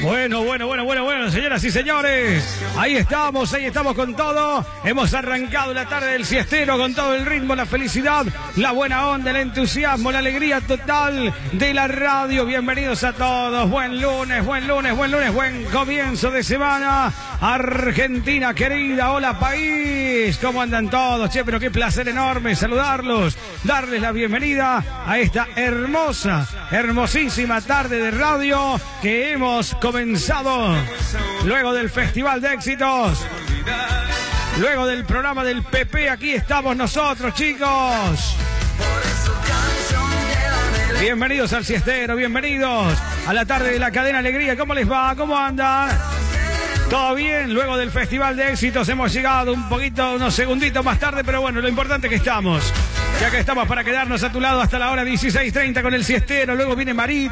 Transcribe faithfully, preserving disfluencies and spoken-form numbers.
Bueno, bueno, bueno, bueno, bueno, señoras y señores. Ahí estamos, ahí estamos con todo. Hemos arrancado la tarde del siestero con todo el ritmo, la felicidad, la buena onda, el entusiasmo, la alegría total de la radio. Bienvenidos a todos. Buen lunes, buen lunes, buen lunes, buen comienzo de semana. Argentina querida, hola país. ¿Cómo andan todos? Che, pero qué placer enorme saludarlos, darles la bienvenida a esta hermosa, hermosísima tarde de radio que hemos comenzado luego del Festival de Éxitos, luego del programa del P P. Aquí estamos nosotros, chicos. Bienvenidos al siestero, bienvenidos a la tarde de la cadena Alegría. ¿Cómo les va? ¿Cómo andan? ¿Todo bien? Luego del Festival de Éxitos hemos llegado un poquito, unos segunditos más tarde, pero bueno, lo importante es que estamos. Ya que estamos para quedarnos a tu lado hasta la hora dieciséis treinta con el siestero. Luego viene Marita.